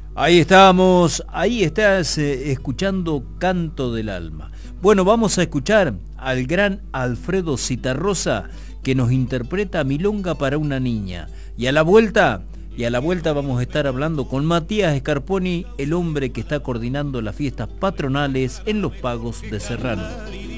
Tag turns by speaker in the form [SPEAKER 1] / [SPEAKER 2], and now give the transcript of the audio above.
[SPEAKER 1] Ahí estamos, ahí estás escuchando Canto del Alma. Bueno, vamos a escuchar al gran Alfredo Zitarrosa que nos interpreta Milonga para una niña. Y a la vuelta vamos a estar hablando con Matías Scarponi, el hombre que está coordinando las fiestas patronales en los Pagos de Serrano.